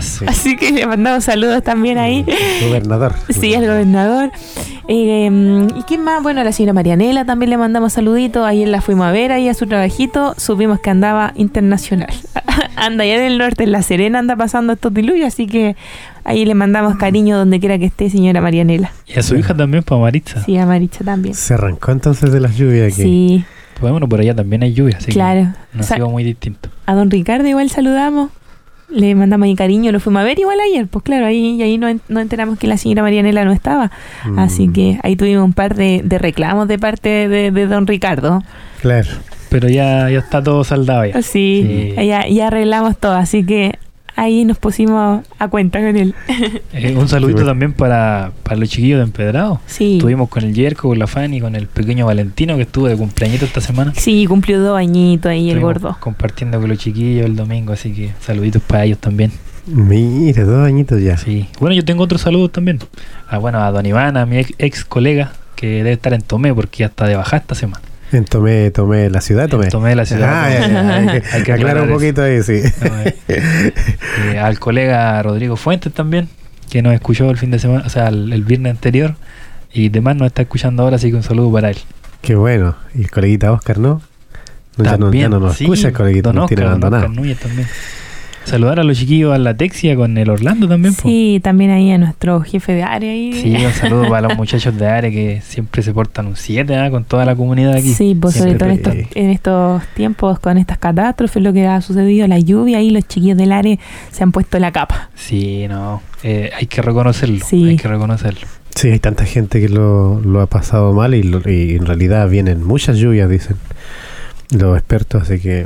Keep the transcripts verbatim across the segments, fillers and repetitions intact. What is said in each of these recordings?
Eso. Así que le mandamos saludos también ahí. Gobernador. Sí, al gobernador. Eh, ¿Y quién más? Bueno, a la señora Marianela también le mandamos saluditos. Ayer la fuimos a ver ahí a su trabajito. Supimos que andaba internacional. Anda allá en el norte, en La Serena, anda pasando estos diluvios. Así que ahí le mandamos cariño donde quiera que esté, señora Marianela. Y a su hija también, para Maritza. Sí, a Maritza también. Se arrancó entonces de las lluvias aquí. Sí. Pues bueno, por allá también hay lluvia, así claro. que no ha sido muy distinto. A don Ricardo igual saludamos. Le mandamos ahí cariño, lo fuimos a ver igual ayer, pues claro, ahí y ahí nos no enteramos que la señora Marianela no estaba, mm. así que ahí tuvimos un par de, de reclamos de parte de, de don Ricardo. Claro. Pero ya, ya está todo saldado ya. Sí, sí. Ya, ya arreglamos todo, así que ahí nos pusimos a cuenta con él. Eh, un saludito sí, también para, para los chiquillos de Empedrado. Sí. Estuvimos con el Yerko, con la Fanny, con el pequeño Valentino que estuvo de cumpleañito esta semana. Sí, cumplió dos añitos ahí. Estuvimos el gordo. Compartiendo con los chiquillos el domingo, así que saluditos para ellos también. Mira, dos añitos ya. Sí. Bueno, yo tengo otros saludos también. Ah, bueno, a don Iván, a mi ex, ex colega, que debe estar en Tomé porque ya está de baja esta semana. En Tomé, Tomé, la ciudad Tomé. En Tomé, la ciudad ah, Tomé. Ya, ya, hay que, hay que aclarar un poquito ahí, sí. No, eh. eh, al colega Rodrigo Fuentes también, que nos escuchó el fin de semana, o sea, el, el viernes anterior, y demás nos está escuchando ahora, así que un saludo para él. Qué bueno. Y el coleguita Oscar, ¿no? no también, ya no, ya no nos sí, escucha el coleguita, nos tiene abandonado. Oscar Núñez también. Saludar a los chiquillos a la Texia con el Orlando también. Sí, po. También ahí a nuestro jefe de área. Ahí. Sí, un saludo para los muchachos de área que siempre se portan un siete ¿eh? Con toda la comunidad aquí. Sí, pues sobre todo en estos, eh. en estos tiempos con estas catástrofes, lo que ha sucedido, la lluvia y los chiquillos del área se han puesto la capa. Sí, no, eh, hay que reconocerlo, sí. hay que reconocerlo. Sí, hay tanta gente que lo, lo ha pasado mal y, lo, y en realidad vienen muchas lluvias, dicen los expertos, así que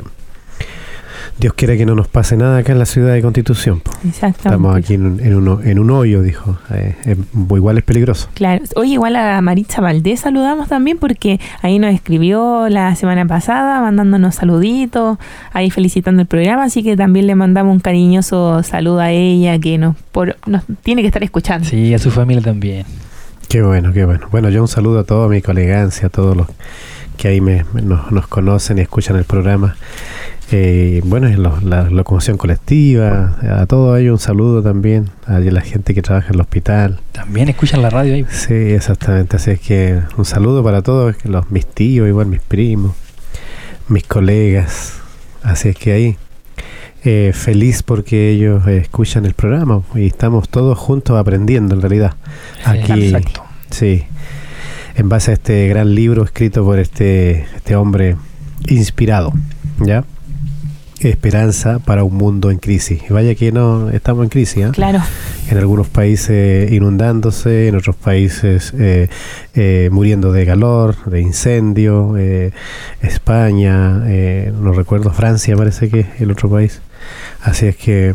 Dios quiere que no nos pase nada acá en la ciudad de Constitución. Po. Exactamente. Estamos aquí en, en, uno, en un hoyo, dijo. Eh, es, igual es peligroso. Claro. Oye, igual a Maritza Valdés saludamos también porque ahí nos escribió la semana pasada mandándonos saluditos, ahí felicitando el programa, así que también le mandamos un cariñoso saludo a ella que nos, por, nos tiene que estar escuchando. Sí, a su familia también. Qué bueno, qué bueno. Bueno, yo un saludo a toda mi colegancia, a todos los que ahí me, nos, nos conocen y escuchan el programa. Eh, bueno, lo, la locomoción colectiva, a todo ello un saludo también, a la gente que trabaja en el hospital. También escuchan la radio ahí. Sí, exactamente, así es que un saludo para todos, los, mis tíos, igual mis primos, mis colegas, así es que ahí, eh, feliz porque ellos eh, escuchan el programa y estamos todos juntos aprendiendo en realidad. Aquí, exacto. Sí, en base a este gran libro escrito por este, este hombre inspirado, ¿ya? Esperanza para un mundo en crisis. Y vaya que no estamos en crisis, ¿eh? Claro. En algunos países inundándose, en otros países eh, eh, muriendo de calor, de incendio, eh, España, eh, no recuerdo, Francia parece que es el otro país. Así es que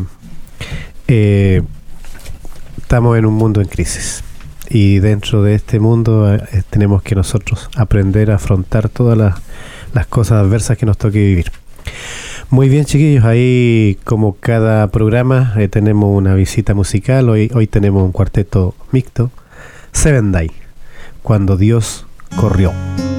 eh, estamos en un mundo en crisis. Y dentro de este mundo eh, tenemos que nosotros aprender a afrontar todas las, las cosas adversas que nos toque vivir. Muy bien, chiquillos, ahí como cada programa eh, tenemos una visita musical. Hoy, hoy tenemos un cuarteto mixto, Seven Day, Cuando Dios Corrió.